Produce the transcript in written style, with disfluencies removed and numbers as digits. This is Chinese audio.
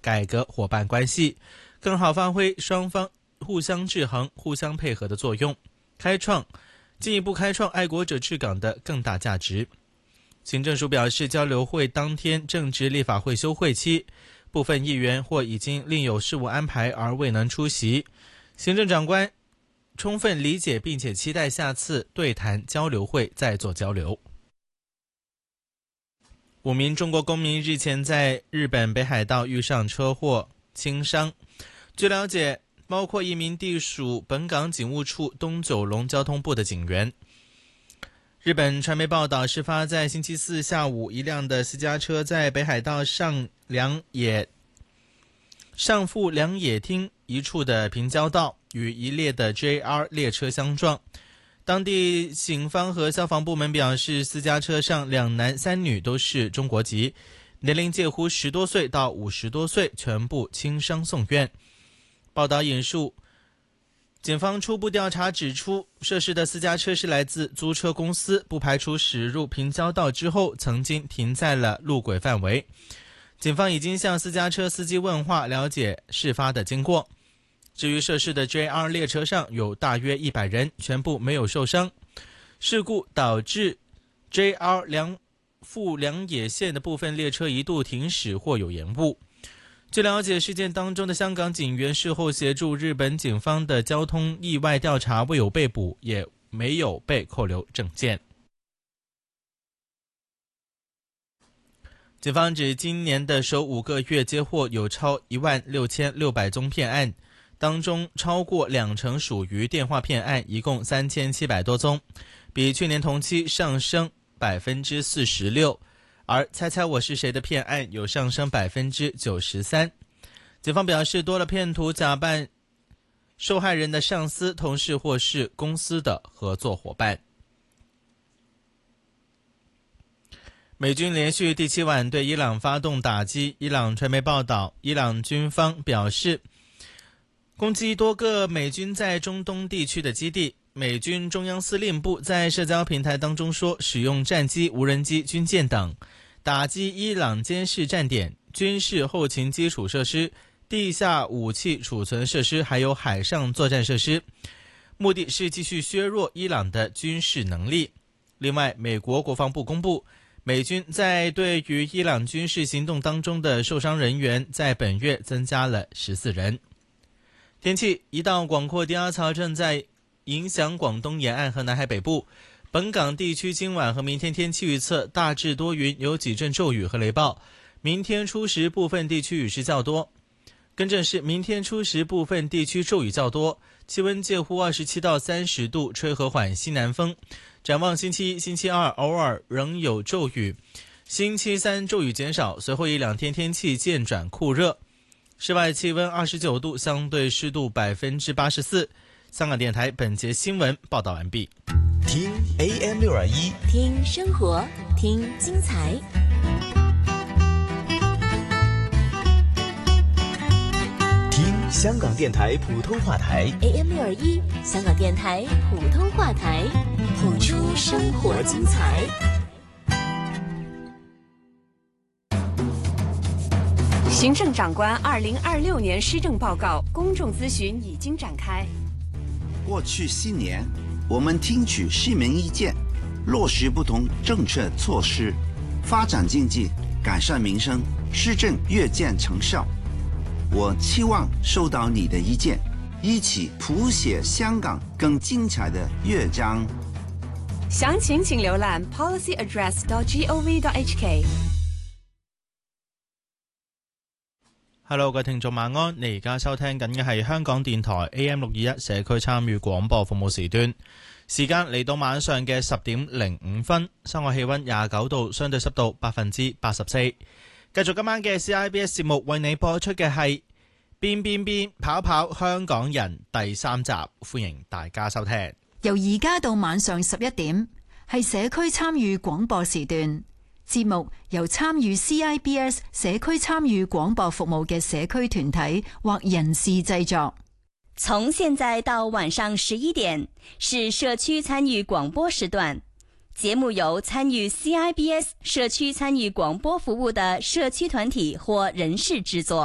改革伙伴关系，更好发挥双方互相制衡、互相配合的作用，进一步开创爱国者治港的更大价值。行政署表示，交流会当天正值立法会休会期，部分议员或已经另有事务安排而未能出席。行政长官充分理解并且期待下次对谈交流会再做交流。5名中国公民日前在日本北海道遇上车祸轻伤，据了解，包括一名隶属本港警务处东九龙交通部的警员。日本传媒报道，事发在星期四下午，一辆的私家车在北海道上富良野町一处的平交道与一列的 JR 列车相撞。当地警方和消防部门表示，私家车上2男3女都是中国籍，年龄介乎10多岁到50多岁，全部轻伤送院。报道引述警方初步调查指出，涉事的私家车是来自租车公司，不排除驶入平交道之后曾经停在了路轨范围。警方已经向私家车司机问话，了解事发的经过。至于涉事的 JR 列车上有大约100人，全部没有受伤。事故导致 JR 富良野线的部分列车一度停驶或有延误。据了解，事件当中的香港警员事后协助日本警方的交通意外调查，未有被捕，也没有被扣留证件。警方指今年的首5个月接获有超16600宗骗案，当中超过20%属于电话骗案，一共3700多宗，比去年同期上升46%，而猜猜我是谁的骗案有上升93%。警方表示，多了骗徒假扮受害人的上司、同事或是公司的合作伙伴。美军连续第7晚对伊朗发动打击，伊朗传媒报道，伊朗军方表示攻击多个美军在中东地区的基地。美军中央司令部在社交平台当中说，使用战机、无人机、军舰等打击伊朗监视站点、军事后勤基础设施、地下武器储存设施，还有海上作战设施，目的是继续削弱伊朗的军事能力。另外，美国国防部公布，美军在对于伊朗军事行动当中的受伤人员在本月增加了14人。天气，一道广阔低压槽正在影响广东沿岸和南海北部。本港地区今晚和明天天气预测大致多云，有几阵骤雨和雷暴。明天初时部分地区雨势较多。更正是明天初时部分地区骤雨较多，气温介乎27到30度，吹和缓西南风。展望星期1、星期2偶尔仍有骤雨，星期3骤雨减少，随后1-2天天气渐转酷热。室外气温29度，相对湿度84%。香港电台本节新闻报道完毕。 听 AM621， 听生活，听精彩。 听香港电台普通话台 AM621，香港电台普通话台，谱出生活精彩。 行政长官2026年施政报告公众咨询已经展开。 过去4年，我们听取市民意见，落实不同政策措施，发展经济，改善民生，施政越见成效。我期望收到你的意见，一起谱写香港更精彩的乐章。 详情请浏览 policyaddress.gov.hk。 Hello， 各位聽眾晚安，你而家收聽緊嘅係香港電台 AM621 社區參與廣播服務時段，時間嚟到晚上嘅10點05分，室外氣溫29度，相對濕度84%。繼續今晚嘅 CIBS 節目，為你播出嘅係變變變跑跑香港人第3集，歡迎大家收聽。 由而家到晚上11點，係社區參與廣播時段。節目由參與 CIBS 社區參與廣播服務嘅社區團體或人士製作。 從現在到晚上11點是社區參與廣播時段，節目由參與 CIBS 社區參與廣播服務的社區團體或人士製作。